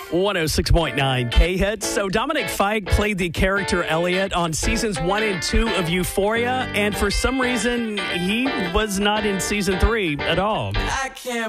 106.9 K-Hits. So Dominic Fike played the character Elliot on seasons 1 and 2 of Euphoria, and for some reason, he was not in season 3 at all. I can't